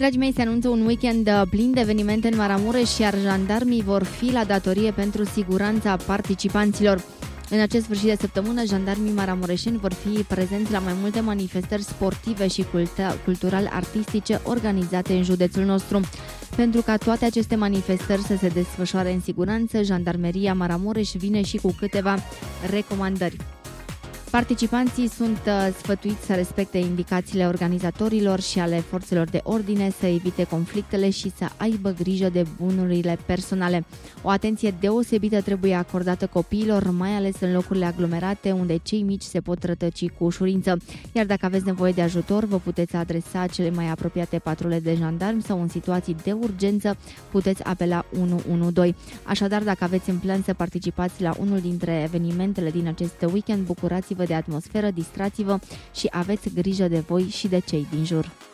Dragii mei, se anunță un weekend plin de evenimente în Maramureș, iar jandarmii vor fi la datorie pentru siguranța participanților. În acest sfârșit de săptămână, jandarmii maramureșeni vor fi prezenți la mai multe manifestări sportive și cultural-artistice organizate în județul nostru. Pentru ca toate aceste manifestări să se desfășoare în siguranță, Jandarmeria Maramureș vine și cu câteva recomandări. Participanții sunt sfătuiți să respecte indicațiile organizatorilor și ale forțelor de ordine, să evite conflictele și să aibă grijă de bunurile personale. O atenție deosebită trebuie acordată copiilor, mai ales în locurile aglomerate, unde cei mici se pot rătăci cu ușurință. Iar dacă aveți nevoie de ajutor, vă puteți adresa cele mai apropiate patrule de jandarmi sau în situații de urgență puteți apela 112. Așadar, dacă aveți în plan să participați la unul dintre evenimentele din acest weekend, bucurați-vă de atmosferă, distrați-vă și aveți grijă de voi și de cei din jur.